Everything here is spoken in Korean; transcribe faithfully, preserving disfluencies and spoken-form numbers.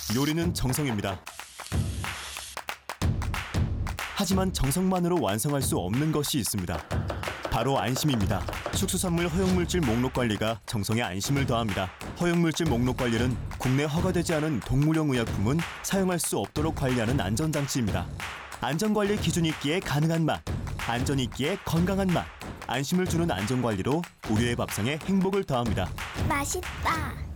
요리는 정성입니다. 하지만 정성만으로 완성할 수 없는 것이 있습니다. 바로 안심입니다. 축수산물 허용물질 목록 관리가 정성에 안심을 더합니다. 허용물질 목록 관리는 국내 허가되지 않은 동물용 의약품은 사용할 수 없도록 관리하는 안전장치입니다. 안전관리 기준이 있기에 가능한 맛, 안전이 있기에 건강한 맛, 안심을 주는 안전관리로 우리의 밥상에 행복을 더합니다. 맛있다.